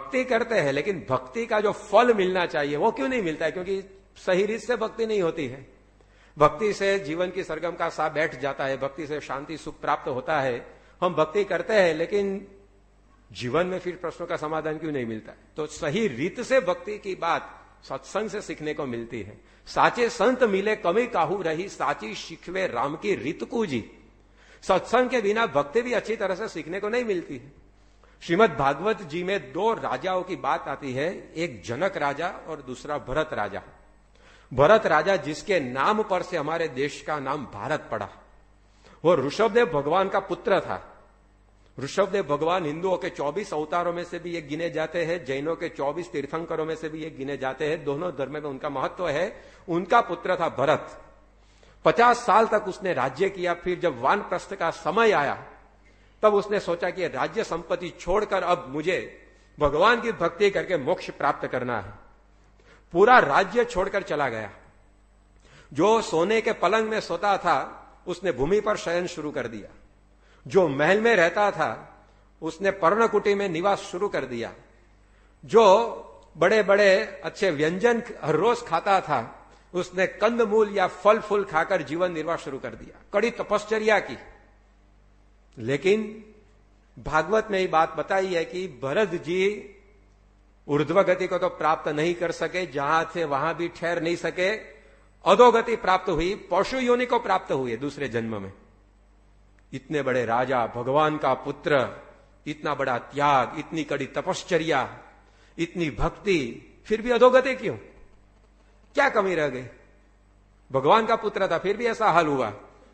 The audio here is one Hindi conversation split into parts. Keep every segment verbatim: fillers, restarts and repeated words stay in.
भक्ति करते हैं, लेकिन भक्ति का जो फल मिलना चाहिए वो क्यों नहीं मिलता है? क्योंकि सही रीत से भक्ति नहीं होती है। भक्ति से जीवन की सरगम का सा बैठ जाता है, भक्ति से शांति सुख प्राप्त होता है। हम भक्ति करते हैं, लेकिन जीवन में फिर प्रश्नों का समाधान क्यों नहीं मिलता है? तो सही रीत से भक्ति की बात सत्संग से सीखने को मिलती है। साचे संत मिले कमी काहू रही, साची शिखवे राम की रीत कूजी। सत्संग के बिना भक्ति भी अच्छी तरह से सीखने को नहीं मिलती है। श्रीमद् भागवत जी में दो राजाओं की बात आती है, एक जनक राजा और दूसरा भरत राजा। भरत राजा जिसके नाम पर से हमारे देश का नाम भारत पड़ा, वो ऋषभदेव भगवान का पुत्र था। ऋषभदेव भगवान हिंदुओं के चौबीस अवतारों में से भी एक गिने जाते हैं, जैनों के चौबीस तीर्थंकरों में से भी एक गिने जाते हैं। दोनों धर्म में उनका महत्व है। उनका पुत्र था भरत। पचास साल तक उसने राज्य किया। फिर जब वानप्रस्थ का समय आया, तब उसने सोचा कि राज्य संपत्ति छोड़कर अब मुझे भगवान की भक्ति करके मोक्ष प्राप्त करना है। पूरा राज्य छोड़कर चला गया। जो सोने के पलंग में सोता था, उसने भूमि पर शयन शुरू कर दिया। जो महल में रहता था, उसने पर्णकुटी में निवास शुरू कर दिया। जो बड़े बड़े अच्छे व्यंजन हर रोज खाता था, उसने कंदमूल या फल फूल खाकर जीवन निर्वाह शुरू कर दिया। कड़ी तपश्चर्या की। लेकिन भागवत में ये बात बताई है कि भरत जी ऊर्ध्व गति को तो प्राप्त नहीं कर सके, जहां थे वहां भी ठहर नहीं सके। अधोगति प्राप्त हुई, पशु योनि को प्राप्त हुए दूसरे जन्म में। इतने बड़े राजा, भगवान का पुत्र, इतना बड़ा त्याग, इतनी कड़ी तपश्चर्या, इतनी भक्ति, फिर भी अधोगति क्यों? क्या कमी रह गई? भगवान का पुत्र था, फिर भी ऐसा हाल हुआ।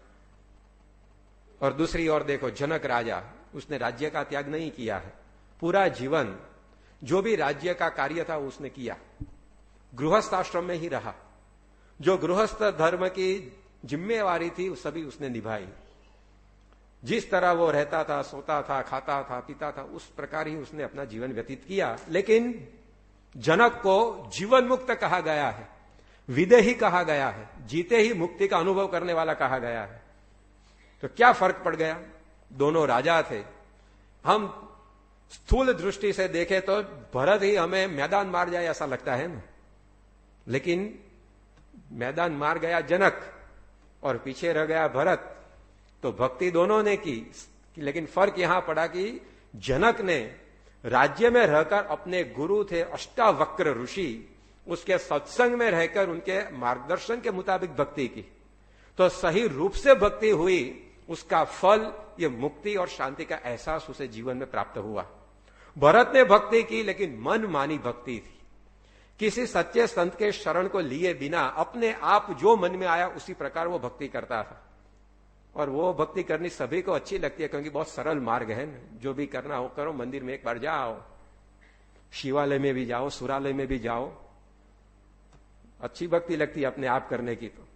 और दूसरी ओर देखो, जनक राजा, उसने राज्य का त्याग नहीं किया है। पूरा जीवन जो भी राज्य का कार्य था उसने किया, गृहस्थ आश्रम में ही रहा। जो गृहस्थ धर्म की जिम्मेवारी थी वो सभी उसने निभाई। जिस तरह वो रहता था, सोता था, खाता था, पीता था, उस प्रकार ही उसने अपना जीवन व्यतीत किया। लेकिन जनक को जीवन मुक्त कहा गया है, विदेही कहा गया है, जीते ही मुक्ति का अनुभव करने वाला कहा गया है। तो क्या फर्क पड़ गया? दोनों राजा थे। हम स्थूल दृष्टि से देखें तो भरत ही हमें मैदान मार जाए ऐसा लगता है ना, लेकिन मैदान मार गया जनक और पीछे रह गया भरत। तो भक्ति दोनों ने की, लेकिन फर्क यहां पड़ा कि जनक ने राज्य में रहकर अपने गुरु थे अष्टावक्र ऋषि, उसके सत्संग में रहकर उनके मार्गदर्शन के मुताबिक भक्ति की। तो सही रूप से भक्ति हुई, उसका फल ये मुक्ति और शांति का एहसास उसे जीवन में प्राप्त हुआ। भरत ने भक्ति की, लेकिन मन मानी भक्ति थी। किसी सच्चे संत के शरण को लिए बिना अपने आप जो मन में आया उसी प्रकार वो भक्ति करता था। और वो भक्ति करनी सभी को अच्छी लगती है, क्योंकि बहुत सरल मार्ग है ना। जो भी करना हो करो, मंदिर में एक बार जाओ, शिवालय में भी जाओ, सुरालय में भी जाओ, अच्छी भक्ति लगती है अपने आप करने की। तो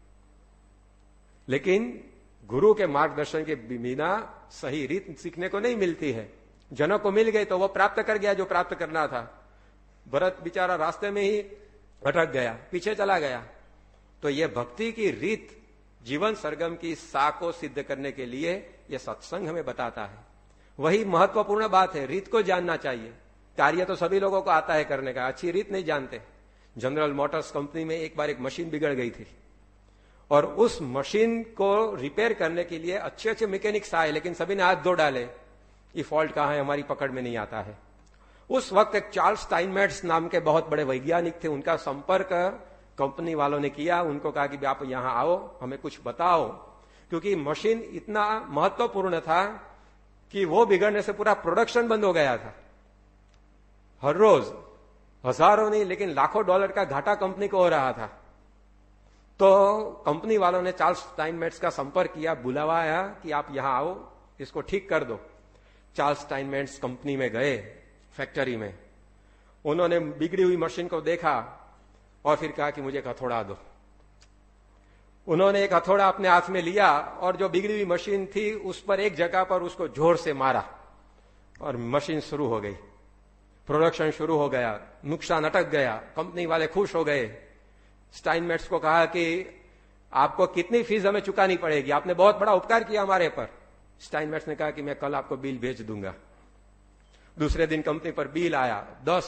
लेकिन गुरु के मार्गदर्शन के बिना सही रीत सीखने को नहीं मिलती है। जनक को मिल गई तो वो प्राप्त कर गया जो प्राप्त करना था। भरत बेचारा रास्ते में ही भटक गया, पीछे चला गया। तो ये भक्ति की रीत जीवन सरगम की सा को सिद्ध करने के लिए यह सत्संग हमें बताता है। वही महत्वपूर्ण बात है, रीत को जानना चाहिए। कार्य तो सभी लोगों को आता है करने का, अच्छी रीत नहीं जानते। जनरल मोटर्स कंपनी में एक बार एक मशीन बिगड़ गई थी और उस मशीन को रिपेयर करने के लिए अच्छे अच्छे मैकेनिक्स आए, लेकिन सभी ने हाथ धो डाले, ये फॉल्ट कहां है, हमारी पकड़ में नहीं आता है। उस वक्त एक चार्ल्स स्टाइनमेट्स नाम के बहुत बड़े वैज्ञानिक थे, उनका संपर्क कंपनी वालों ने किया। उनको कहा कि आप यहां आओ, हमें कुछ बताओ, क्योंकि मशीन इतना महत्वपूर्ण था कि वो बिगड़ने से पूरा प्रोडक्शन बंद हो गया था। हर रोज हजारों नहीं लेकिन लाखों डॉलर का घाटा कंपनी को हो रहा था। तो कंपनी वालों ने चार्ल्स स्टाइनमेट्स का संपर्क किया, बुलावाया कि आप यहां आओ, इसको ठीक कर दो। चार्ल्स स्टाइनमेट्स कंपनी में गए, फैक्ट्री में। उन्होंने बिगड़ी हुई मशीन को देखा और फिर कहा कि मुझे एक हथौड़ा दो। उन्होंने एक हथौड़ा अपने हाथ में लिया और जो बिगड़ी हुई मशीन थी उस पर एक जगह पर उसको जोर से मारा और मशीन शुरू हो गई, प्रोडक्शन शुरू हो गया, नुकसान अटक गया, कंपनी वाले खुश हो गए। स्टाइनमेट्स को कहा कि आपको कितनी फीस हमें चुकानी पड़ेगी, आपने बहुत बड़ा उपकार किया हमारे पर। स्टाइनमेट्स ने कहा कि मैं कल आपको बिल भेज दूंगा। दूसरे दिन कंपनी पर बिल आया, दस